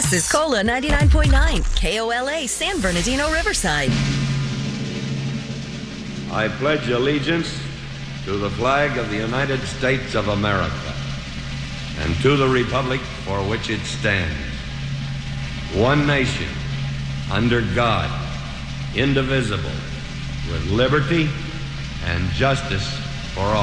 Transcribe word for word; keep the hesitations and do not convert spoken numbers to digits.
This is Cola ninety-nine point nine, K O L A, San Bernardino, Riverside. I pledge allegiance to the flag of the United States of America and to the republic for which it stands, one nation, under God, indivisible, with liberty and justice for all.